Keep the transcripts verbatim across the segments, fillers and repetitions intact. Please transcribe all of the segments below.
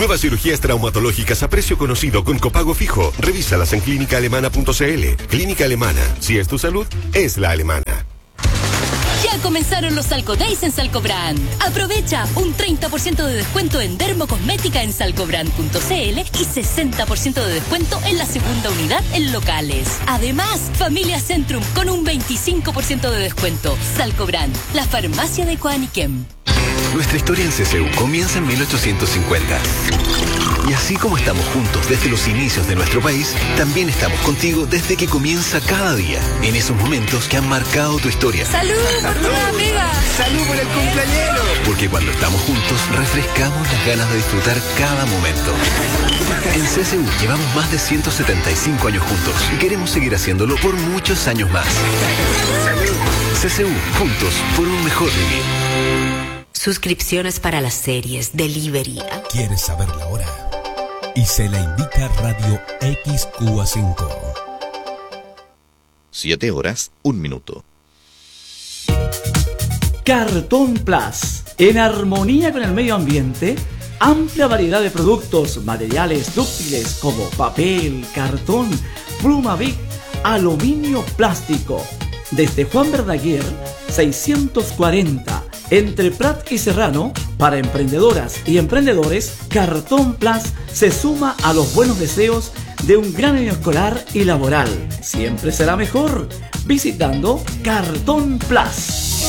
Nuevas cirugías traumatológicas a precio conocido con copago fijo. Revísalas en clínica alemana punto c l. Clínica Alemana. Si es tu salud, es la alemana. Ya comenzaron los Salco Days en Salcobrand. Aprovecha un treinta por ciento de descuento en dermocosmética en salcobrand punto c l y sesenta por ciento de descuento en la segunda unidad en locales. Además, Familia Centrum con un veinticinco por ciento de descuento. Salcobrand, la farmacia de Coaniquem. Nuestra historia en C C U comienza en mil ochocientos cincuenta. Y así como estamos juntos desde los inicios de nuestro país, también estamos contigo desde que comienza cada día, en esos momentos que han marcado tu historia. ¡Salud por tu amiga! ¡Salud por el cumpleañero! Porque cuando estamos juntos, refrescamos las ganas de disfrutar cada momento. En C C U llevamos más de ciento setenta y cinco años juntos y queremos seguir haciéndolo por muchos años más. ¡Salud! C C U, juntos por un mejor vivir. Suscripciones para las series, delivery. ¿Quieres saber la hora? Y se la indica Radio X Q A cinco. Siete horas, un minuto. Cartón Plus, en armonía con el medio ambiente, amplia variedad de productos, materiales dúctiles como papel, cartón, pluma Bic, aluminio, plástico. Desde Juan Verdaguer, seiscientos cuarenta, entre Prat y Serrano, para emprendedoras y emprendedores, Cartón Plus se suma a los buenos deseos de un gran año escolar y laboral. Siempre será mejor visitando Cartón Plus.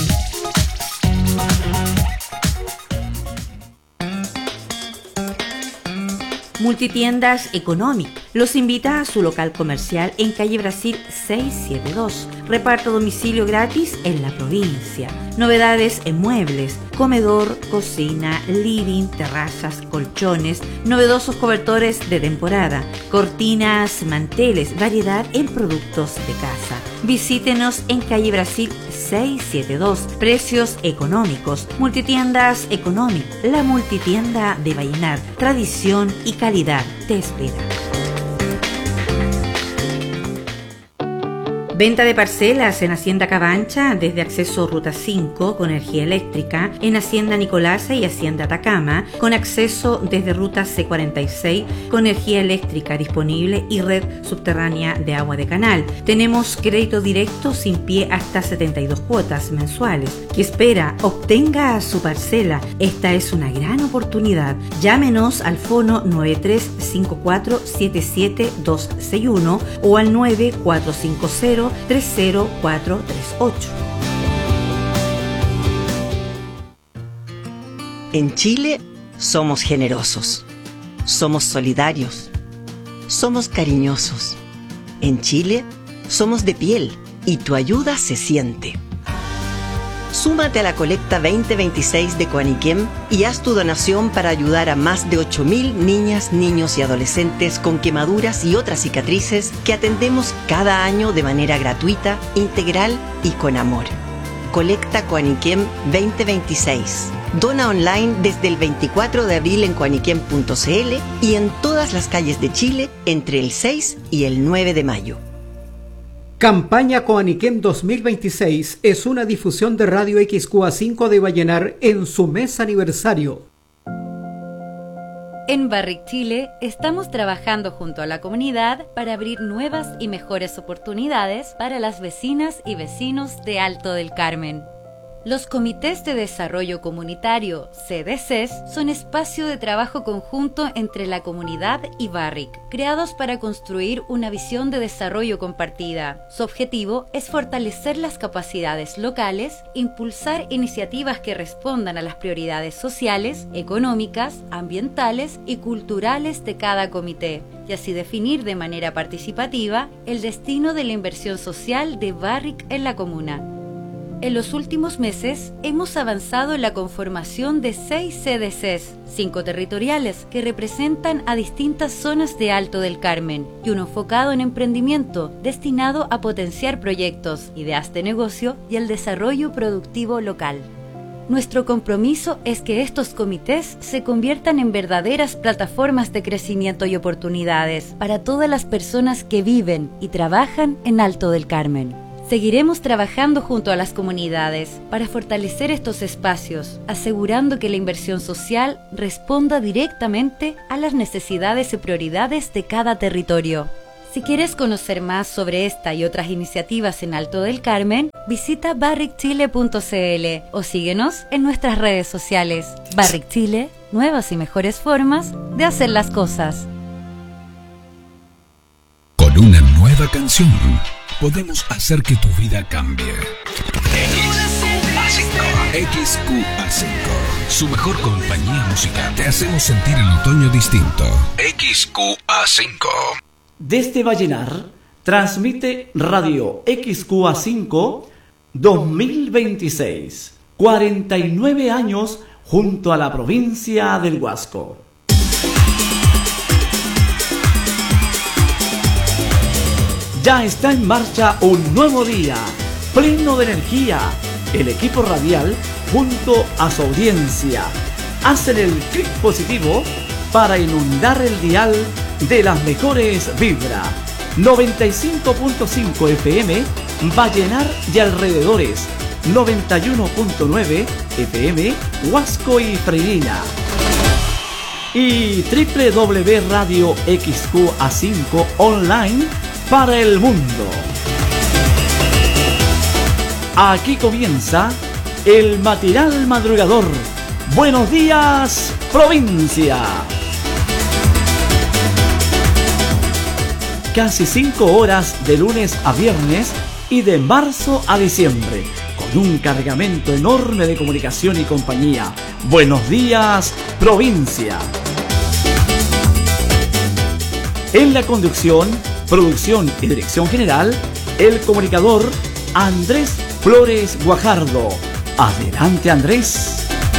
Multitiendas Economic los invita a su local comercial en calle Brasil seiscientos setenta y dos. Reparto a domicilio gratis en la provincia. Novedades en muebles, comedor, cocina, living, terrazas, colchones, novedosos cobertores de temporada, cortinas, manteles, variedad en productos de casa. Visítenos en calle Brasil seiscientos setenta y dos. Precios económicos. Multitiendas Economic, la multitienda de Vallenar. Tradición y calidad te espera. Venta de parcelas en Hacienda Cabancha desde acceso Ruta cinco con energía eléctrica, en Hacienda Nicolasa y Hacienda Atacama con acceso desde Ruta C cuarenta y seis con energía eléctrica disponible y red subterránea de agua de canal. Tenemos crédito directo sin pie hasta setenta y dos cuotas mensuales. ¿Qué espera? Obtenga su parcela. Esta es una gran oportunidad. Llámenos al fono nueve tres cinco cuatro siete siete dos seis uno o al nueve cuatro cinco cero tres cero cuatro tres ocho. En Chile somos generosos, somos solidarios, somos cariñosos. En Chile somos de piel y tu ayuda se siente. Súmate a la colecta veinte veintiséis de Coaniquem y haz tu donación para ayudar a más de ocho mil niñas, niños y adolescentes con quemaduras y otras cicatrices que atendemos cada año de manera gratuita, integral y con amor. Colecta Coaniquem veinte veintiséis. Dona online desde el veinticuatro de abril en coaniquem punto c l y en todas las calles de Chile entre el seis y el nueve de mayo. Campaña Coaniquem dos mil veintiséis es una difusión de Radio X Q A cinco de Vallenar en su mes aniversario. En Barrick Chile estamos trabajando junto a la comunidad para abrir nuevas y mejores oportunidades para las vecinas y vecinos de Alto del Carmen. Los comités de desarrollo comunitario, C D Cs, son espacio de trabajo conjunto entre la comunidad y Barrick, creados para construir una visión de desarrollo compartida. Su objetivo es fortalecer las capacidades locales, impulsar iniciativas que respondan a las prioridades sociales, económicas, ambientales y culturales de cada comité, y así definir de manera participativa el destino de la inversión social de Barrick en la comuna. En los últimos meses hemos avanzado en la conformación de seis C D Cs, cinco territoriales que representan a distintas zonas de Alto del Carmen y uno enfocado en emprendimiento destinado a potenciar proyectos, ideas de negocio y el desarrollo productivo local. Nuestro compromiso es que estos comités se conviertan en verdaderas plataformas de crecimiento y oportunidades para todas las personas que viven y trabajan en Alto del Carmen. Seguiremos trabajando junto a las comunidades para fortalecer estos espacios, asegurando que la inversión social responda directamente a las necesidades y prioridades de cada territorio. Si quieres conocer más sobre esta y otras iniciativas en Alto del Carmen, visita barrick chile punto c l o síguenos en nuestras redes sociales. Barrick Chile, nuevas y mejores formas de hacer las cosas. Con una nueva canción, podemos hacer que tu vida cambie. X Q A cinco, su mejor compañía musical. Te hacemos sentir el otoño distinto. X Q A cinco. Desde Vallenar, transmite Radio X Q A cinco dos mil veintiséis. cuarenta y nueve años junto a la provincia del Huasco. Ya está en marcha un nuevo día, pleno de energía. El equipo radial, junto a su audiencia, hacen el clic positivo para inundar el dial de las mejores vibras. noventa y cinco punto cinco F M, Vallenar y alrededores. noventa y uno punto nueve F M, Huasco y Freirina. Y doble u doble u doble u punto radio X Q A cinco online para el mundo. Aquí comienza el matinal madrugador. Buenos días, provincia. Casi cinco horas de lunes a viernes y de marzo a diciembre, con un cargamento enorme de comunicación y compañía. Buenos días, provincia. En la conducción, producción y dirección general, el comunicador Andrés Flores Guajardo. Adelante, Andrés.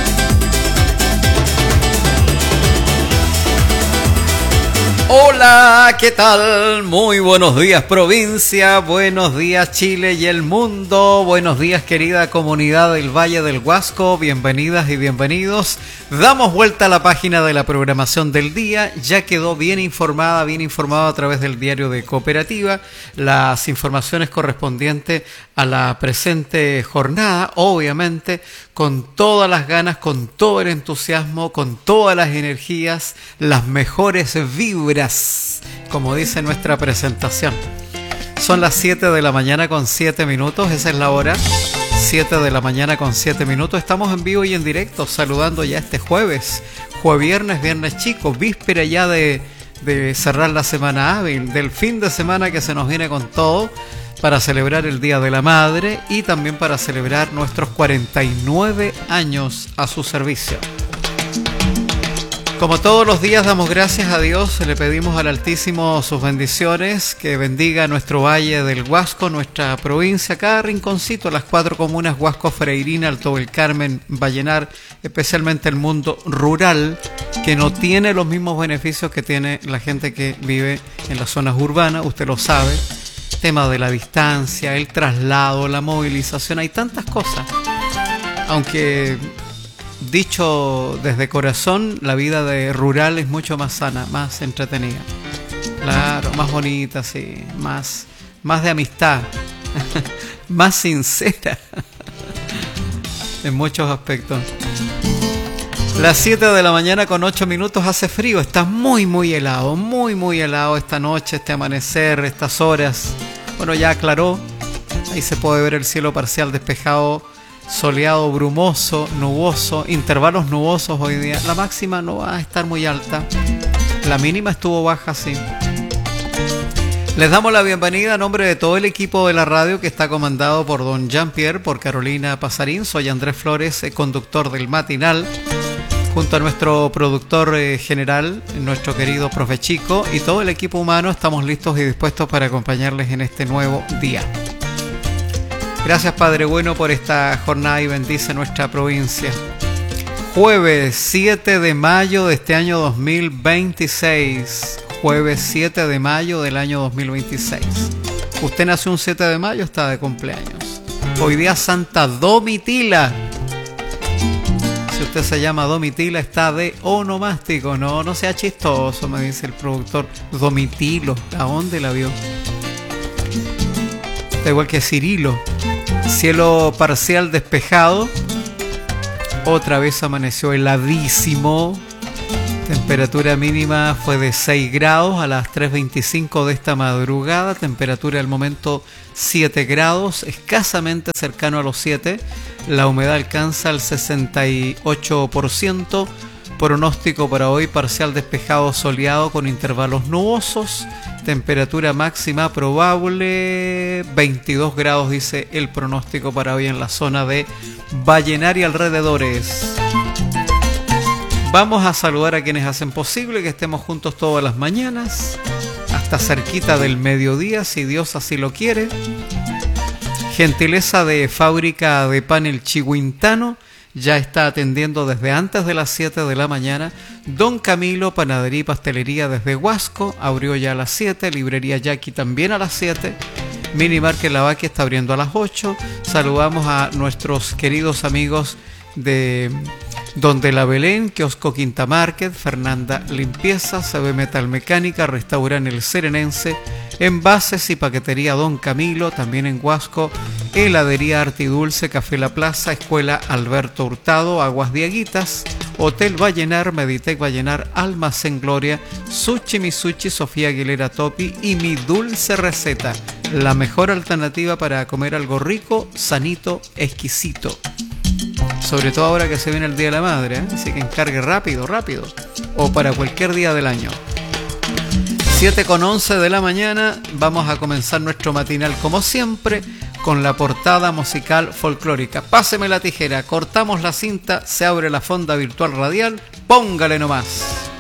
Hola, ¿qué tal? Muy buenos días, provincia, buenos días, Chile y el mundo, buenos días, querida comunidad del Valle del Huasco, bienvenidas y bienvenidos. Damos vuelta a la página de la programación del día, ya quedó bien informada, bien informada a través del diario de Cooperativa, las informaciones correspondientes a la presente jornada, obviamente, con todas las ganas, con todo el entusiasmo, con todas las energías, las mejores vibras, como dice nuestra presentación. Son las siete de la mañana con siete minutos, esa es la hora, siete de la mañana con siete minutos. Estamos en vivo y en directo, saludando ya este jueves, jueves viernes, viernes chico, víspera ya de, de cerrar la semana hábil, del fin de semana que se nos viene con todo, para celebrar el Día de la Madre y también para celebrar nuestros cuarenta y nueve años a su servicio. Como todos los días damos gracias a Dios, le pedimos al Altísimo sus bendiciones, que bendiga nuestro Valle del Huasco, nuestra provincia, cada rinconcito, las cuatro comunas Huasco, Freirina, Alto del Carmen, Vallenar, especialmente el mundo rural, que no tiene los mismos beneficios que tiene la gente que vive en las zonas urbanas, usted lo sabe. Tema de la distancia, el traslado, la movilización, hay tantas cosas. Aunque, dicho desde corazón, la vida de rural es mucho más sana, más entretenida. Claro, más bonita, sí, más, más de amistad, más sincera, en muchos aspectos. Las siete de la mañana con ocho minutos, hace frío, está muy muy helado, muy muy helado esta noche, este amanecer, estas horas. Bueno, ya aclaró, ahí se puede ver el cielo parcial despejado, soleado, brumoso, nuboso, intervalos nubosos hoy día. La máxima no va a estar muy alta, la mínima estuvo baja, sí. Les damos la bienvenida a nombre de todo el equipo de la radio que está comandado por don Jean-Pierre, por Carolina Pasarín. Soy Andrés Flores, conductor del matinal, junto a nuestro productor eh, general, nuestro querido profe Chico, y todo el equipo humano. Estamos listos y dispuestos para acompañarles en este nuevo día. Gracias, Padre Bueno, por esta jornada y bendice nuestra provincia. Jueves siete de mayo de este año dos mil veintiséis. Jueves siete de mayo del año dos mil veintiséis. Usted nació un siete de mayo, está de cumpleaños. Hoy día Santa Domitila. Si usted se llama Domitila, está de onomástico. No, no sea chistoso, me dice el productor. Domitilo, ¿a dónde la vio? Está igual que Cirilo. Cielo parcial despejado. Otra vez amaneció heladísimo. Temperatura mínima fue de seis grados a las tres veinticinco de esta madrugada. Temperatura al momento siete grados, escasamente cercano a los siete. La humedad alcanza el sesenta y ocho por ciento. Pronóstico para hoy: parcial despejado soleado con intervalos nubosos. Temperatura máxima probable veintidós grados, dice el pronóstico para hoy en la zona de Vallenar y alrededores. Vamos a saludar a quienes hacen posible que estemos juntos todas las mañanas, hasta cerquita del mediodía, si Dios así lo quiere. Gentileza de Fábrica de Pan El Chihuintano, ya está atendiendo desde antes de las siete de la mañana. Don Camilo, Panadería y Pastelería desde Huasco, abrió ya a las siete. Librería Yaqui también a las siete. Mini Market La Vaquia está abriendo a las ocho. Saludamos a nuestros queridos amigos de Donde la Belén, Kiosco Quinta Market, Fernanda Limpieza, C B Metal Mecánica, Restaurante El Serenense, Envases y Paquetería Don Camilo, también en Huasco, Heladería Artidulce, Café La Plaza, Escuela Alberto Hurtado, Aguas Diaguitas, Hotel Vallenar, Meditec Vallenar, Almacén Gloria, Sushi Misuchi, Sofía Aguilera Topi y Mi Dulce Receta, la mejor alternativa para comer algo rico, sanito, exquisito. Sobre todo ahora que se viene el Día de la Madre, ¿eh? Así que encargue rápido, rápido. O para cualquier día del año. siete con once de la mañana, vamos a comenzar nuestro matinal como siempre con la portada musical folclórica. Páseme la tijera, cortamos la cinta, se abre la fonda virtual radial, póngale nomás.